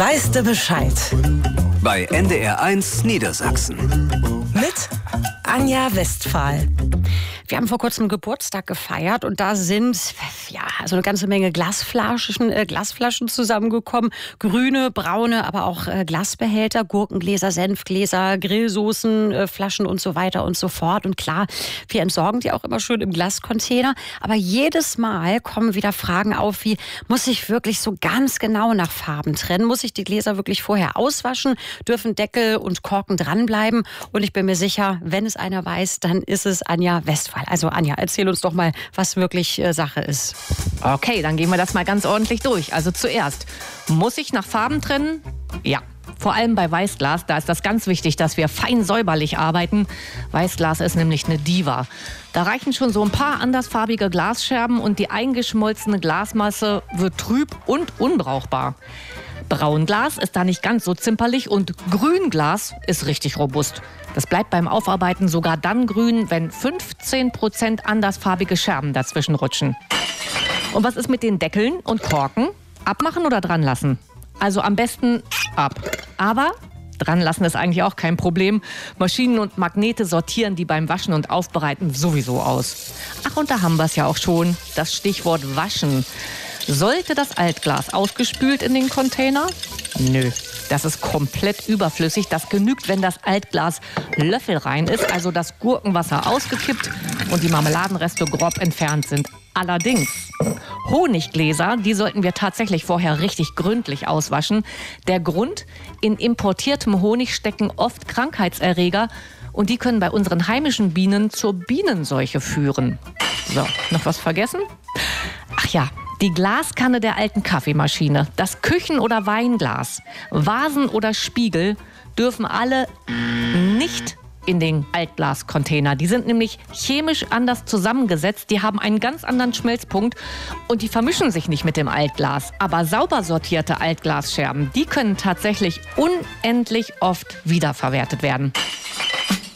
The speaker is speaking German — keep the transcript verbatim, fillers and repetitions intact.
Weißt du Bescheid? Bei N D R eins Niedersachsen. Mit Anja Westphal. Wir haben vor kurzem Geburtstag gefeiert und da sind ja also eine ganze Menge Glasflaschen, äh, Glasflaschen zusammengekommen. Grüne, braune, aber auch äh, Glasbehälter, Gurkengläser, Senfgläser, Grillsoßen, äh, Flaschen und so weiter und so fort. Und klar, wir entsorgen die auch immer schön im Glascontainer. Aber jedes Mal kommen wieder Fragen auf wie, muss ich wirklich so ganz genau nach Farben trennen? Muss ich die Gläser wirklich vorher auswaschen? Dürfen Deckel und Korken dranbleiben? Und ich bin mir sicher, wenn es einer weiß, dann ist es Anja Westphal. Also Anja, erzähl uns doch mal, was wirklich äh, Sache ist. Okay, dann gehen wir das mal ganz ordentlich durch. Also zuerst, muss ich nach Farben trennen? Ja. Vor allem bei Weißglas, da ist das ganz wichtig, dass wir fein säuberlich arbeiten. Weißglas ist nämlich eine Diva. Da reichen schon so ein paar andersfarbige Glasscherben und die eingeschmolzene Glasmasse wird trüb und unbrauchbar. Braunglas ist da nicht ganz so zimperlich und Grünglas ist richtig robust. Das bleibt beim Aufarbeiten sogar dann grün, wenn fünfzehn Prozent andersfarbige Scherben dazwischen rutschen. Und was ist mit den Deckeln und Korken? Abmachen oder dran lassen? Also am besten ab. Aber dran lassen ist eigentlich auch kein Problem. Maschinen und Magnete sortieren die beim Waschen und Aufbereiten sowieso aus. Ach, und da haben wir es ja auch schon, das Stichwort Waschen. Sollte das Altglas ausgespült in den Container? Nö, das ist komplett überflüssig. Das genügt, wenn das Altglas löffelrein ist, also das Gurkenwasser ausgekippt und die Marmeladenreste grob entfernt sind. Allerdings, Honiggläser, die sollten wir tatsächlich vorher richtig gründlich auswaschen. Der Grund, in importiertem Honig stecken oft Krankheitserreger und die können bei unseren heimischen Bienen zur Bienenseuche führen. So, noch was vergessen? Ach ja, die Glaskanne der alten Kaffeemaschine, das Küchen- oder Weinglas, Vasen oder Spiegel dürfen alle nicht in den Altglascontainer. Die sind nämlich chemisch anders zusammengesetzt. Die haben einen ganz anderen Schmelzpunkt und die vermischen sich nicht mit dem Altglas. Aber sauber sortierte Altglasscherben, die können tatsächlich unendlich oft wiederverwertet werden.